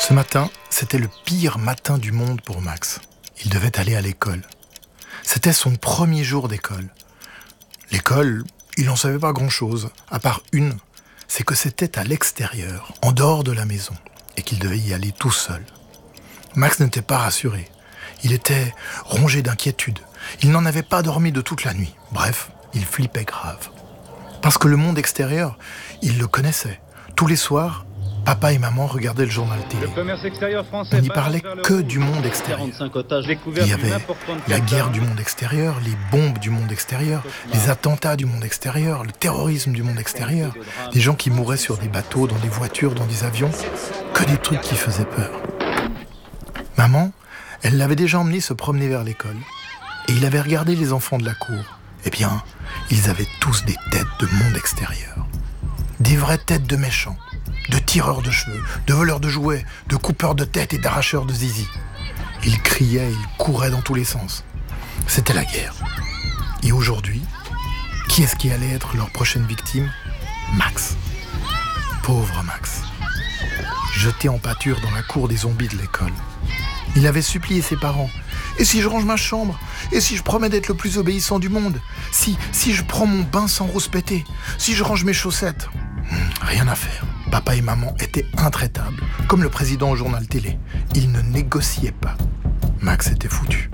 Ce matin, c'était le pire matin du monde pour Max. Il devait aller à l'école. C'était son premier jour d'école. L'école, il n'en savait pas grand-chose, à part c'est que c'était à l'extérieur, en dehors de la maison, et qu'il devait y aller tout seul. Max n'était pas rassuré. Il était rongé d'inquiétude. Il n'en avait pas dormi de toute la nuit. Bref, il flippait grave. Parce que le monde extérieur, il le connaissait. Tous les soirs, papa et maman regardaient le journal télé. On n'y parlait que du monde extérieur. Il y avait la guerre du monde extérieur, les bombes du monde extérieur, les attentats du monde extérieur, le terrorisme du monde extérieur, des gens qui mouraient sur des bateaux, dans des voitures, dans des avions, que des trucs qui faisaient peur. Maman, elle l'avait déjà emmené se promener vers l'école. Et il avait regardé les enfants de la cour. Eh bien, ils avaient tous des têtes de monde extérieur. Des vraies têtes de méchants, de tireurs de cheveux, de voleurs de jouets, de coupeurs de têtes et d'arracheurs de zizi. Ils criaient, ils couraient dans tous les sens. C'était la guerre. Et aujourd'hui, qui est-ce qui allait être leur prochaine victime ? Max. Pauvre Max. Jeté en pâture dans la cour des zombies de l'école. Il avait supplié ses parents. Et si je range ma chambre ? Et si je promets d'être le plus obéissant du monde ? Si je prends mon bain sans rouspéter ? Si je range mes chaussettes ? Rien à faire. Papa et maman étaient intraitables, comme le président au journal télé. Ils ne négociaient pas. Max était foutu.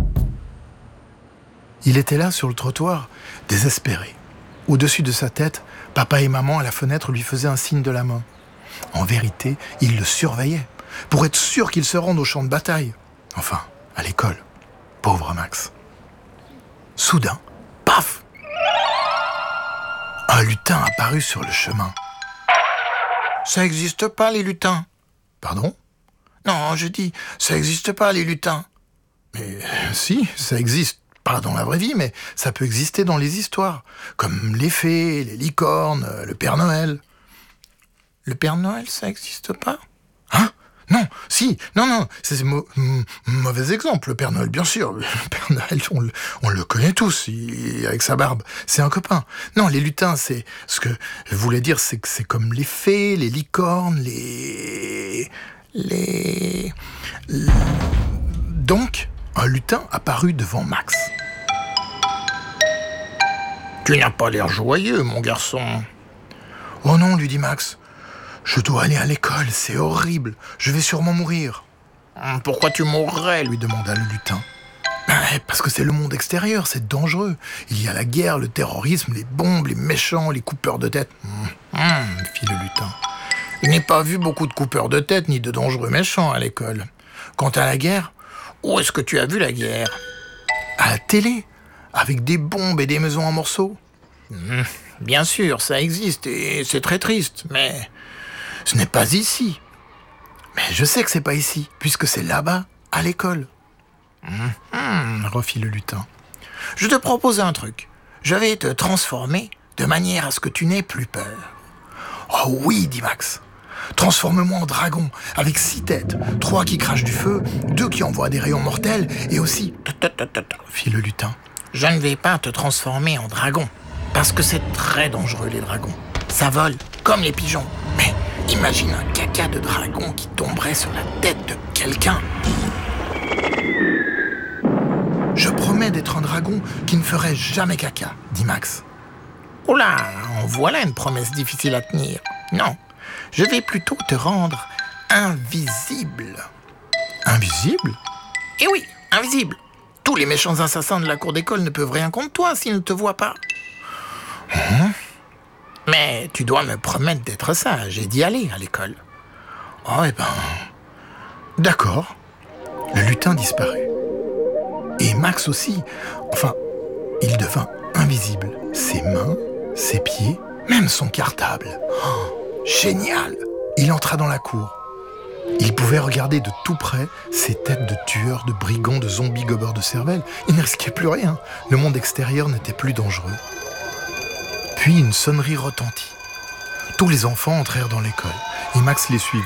Il était là sur le trottoir, désespéré. Au-dessus de sa tête, papa et maman à la fenêtre lui faisaient un signe de la main. En vérité, ils le surveillaient, pour être sûr qu'il se rende au champ de bataille. Enfin, à l'école. Pauvre Max. Soudain, paf ! Un lutin apparut sur le chemin. Ça n'existe pas, les lutins. Pardon ? Non, je dis, ça n'existe pas, les lutins. Mais si, ça existe. Pas dans la vraie vie, mais ça peut exister dans les histoires. Comme les fées, les licornes, le Père Noël. Le Père Noël, ça n'existe pas ? Hein ? Non, si, non, c'est mauvais exemple, le Père Noël, bien sûr. Le Père Noël, on le connaît tous, avec sa barbe, c'est un copain. Non, les lutins, c'est ce que je voulais dire, c'est que c'est comme les fées, les licornes, Donc, un lutin apparut devant Max. Tu n'as pas l'air joyeux, mon garçon. Oh non, lui dit Max. Je dois aller à l'école, c'est horrible. Je vais sûrement mourir. Pourquoi tu mourrais ? Lui demanda le lutin. Parce que c'est le monde extérieur, c'est dangereux. Il y a la guerre, le terrorisme, les bombes, les méchants, les coupeurs de tête. Fit le lutin. Je n'ai pas vu beaucoup de coupeurs de tête ni de dangereux méchants à l'école. Quant à la guerre, où est-ce que tu as vu la guerre ? À la télé, avec des bombes et des maisons en morceaux. Bien sûr, ça existe et c'est très triste, mais ce n'est pas ici. Mais je sais que c'est pas ici, puisque c'est là-bas, à l'école. Refit le lutin. Je te propose un truc. Je vais te transformer de manière à ce que tu n'aies plus peur. Oh oui, dit Max. Transforme-moi en dragon, avec 6 têtes, 3 qui crachent du feu, 2 qui envoient des rayons mortels, et aussi... fit le lutin. Je ne vais pas te transformer en dragon, parce que c'est très dangereux, les dragons. Ça vole, comme les pigeons. Mais imagine un caca de dragon qui tomberait sur la tête de quelqu'un. Je promets d'être un dragon qui ne ferait jamais caca, dit Max. Oula, en voilà une promesse difficile à tenir. Non, je vais plutôt te rendre invisible. Invisible ? Eh oui, invisible. Tous les méchants assassins de la cour d'école ne peuvent rien contre toi s'ils ne te voient pas. Mais tu dois me promettre d'être sage et d'y aller à l'école. Oh, d'accord. Le lutin disparut. Et Max aussi. Enfin, il devint invisible. Ses mains, ses pieds, même son cartable. Oh, génial ! Il entra dans la cour. Il pouvait regarder de tout près ces têtes de tueurs, de brigands, de zombies gobeurs de cervelle. Il ne risquait plus rien. Le monde extérieur n'était plus dangereux. Puis une sonnerie retentit. Tous les enfants entrèrent dans l'école et Max les suivit.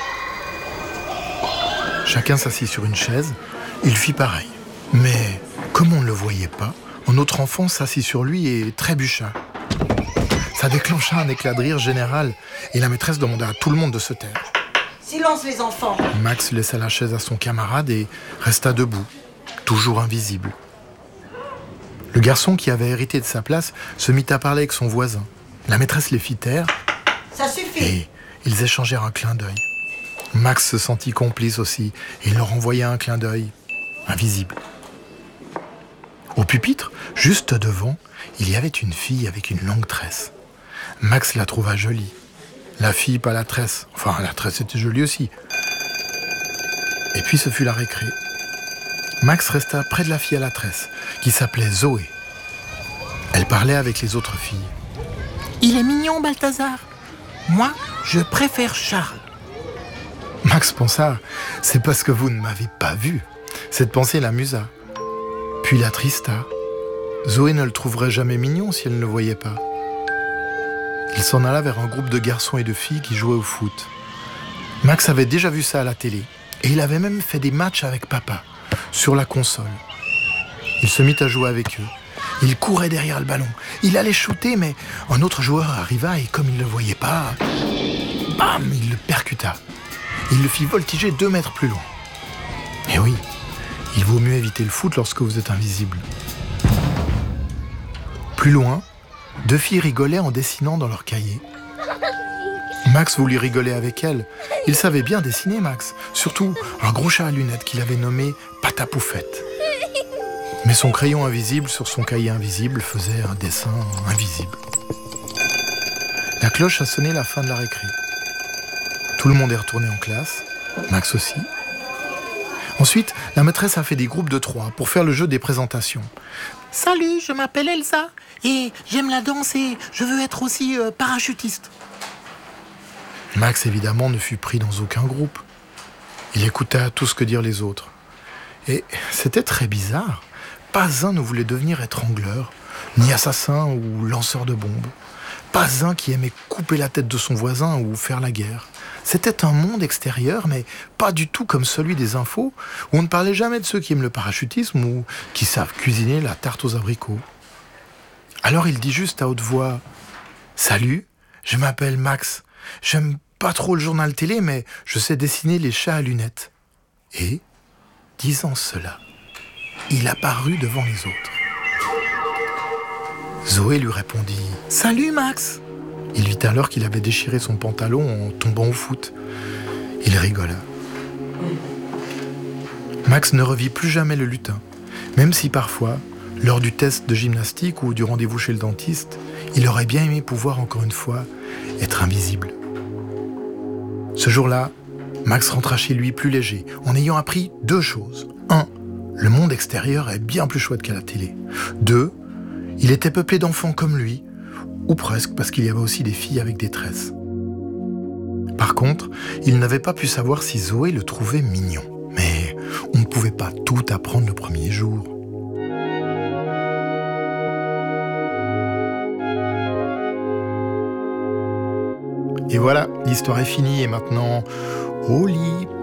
Chacun s'assit sur une chaise. Il fit pareil. Mais comme on ne le voyait pas, un autre enfant s'assit sur lui et trébucha. Ça déclencha un éclat de rire général et la maîtresse demanda à tout le monde de se taire. Silence les enfants. Max laissa la chaise à son camarade et resta debout, toujours invisible. Le garçon qui avait hérité de sa place se mit à parler avec son voisin. La maîtresse les fit taire. Ça suffit. Et ils échangèrent un clin d'œil. Max se sentit complice aussi et il leur envoya un clin d'œil, invisible. Au pupitre, juste devant, il y avait une fille avec une longue tresse. Max la trouva jolie. La fille, pas la tresse. Enfin, la tresse était jolie aussi. Et puis ce fut la récré. Max resta près de la fille à la tresse, qui s'appelait Zoé. Elle parlait avec les autres filles. Il est mignon, Balthazar. Moi, je préfère Charles. Max pensa, c'est parce que vous ne m'avez pas vu. Cette pensée l'amusa. Puis l'attrista. Zoé ne le trouverait jamais mignon si elle ne le voyait pas. Il s'en alla vers un groupe de garçons et de filles qui jouaient au foot. Max avait déjà vu ça à la télé. Et il avait même fait des matchs avec papa, sur la console. Il se mit à jouer avec eux. Il courait derrière le ballon. Il allait shooter, mais un autre joueur arriva et comme il ne le voyait pas, bam, il le percuta. Il le fit voltiger 2 mètres plus loin. Et oui, il vaut mieux éviter le foot lorsque vous êtes invisible. Plus loin, 2 filles rigolaient en dessinant dans leur cahier. Max voulut rigoler avec elles. Il savait bien dessiner, Max. Surtout un gros chat à lunettes qu'il avait nommé Patapoufette. Mais son crayon invisible sur son cahier invisible faisait un dessin invisible. La cloche a sonné la fin de la récré. Tout le monde est retourné en classe, Max aussi. Ensuite, la maîtresse a fait des groupes de 3 pour faire le jeu des présentations. Salut, je m'appelle Elsa et j'aime la danse et je veux être aussi parachutiste. Max, évidemment, ne fut pris dans aucun groupe. Il écouta tout ce que dirent les autres. Et c'était très bizarre. Pas un ne voulait devenir étrangleur, ni assassin ou lanceur de bombes. Pas un qui aimait couper la tête de son voisin ou faire la guerre. C'était un monde extérieur, mais pas du tout comme celui des infos, où on ne parlait jamais de ceux qui aiment le parachutisme ou qui savent cuisiner la tarte aux abricots. Alors il dit juste à haute voix « Salut, je m'appelle Max. J'aime pas trop le journal télé, mais je sais dessiner les chats à lunettes. » Et, disant cela, il apparut devant les autres. Zoé lui répondit « Salut, Max. » Il vit alors qu'il avait déchiré son pantalon en tombant au foot. Il rigola. Max ne revit plus jamais le lutin, même si parfois, lors du test de gymnastique ou du rendez-vous chez le dentiste, il aurait bien aimé pouvoir, encore une fois, être invisible. Ce jour-là, Max rentra chez lui plus léger, en ayant appris 2 choses. 1. Le monde extérieur est bien plus chouette qu'à la télé. 2. Il était peuplé d'enfants comme lui, ou presque, parce qu'il y avait aussi des filles avec des tresses. Par contre, il n'avait pas pu savoir si Zoé le trouvait mignon. Mais on ne pouvait pas tout apprendre le premier jour. Et voilà, l'histoire est finie et maintenant, au lit.